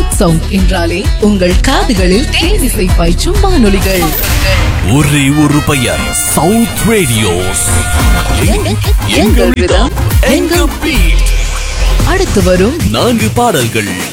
South sound என்றாலே உங்கள் காதுகளில் தேனிசை பாய்ச்சும் வானொலிகள். ஒரே ஒரு பெயர், சவுத் ரேடியோஸ். எங்கள் விதம், எங்கள் பீட். அடுத்து வரும் 4 பாடல்கள்.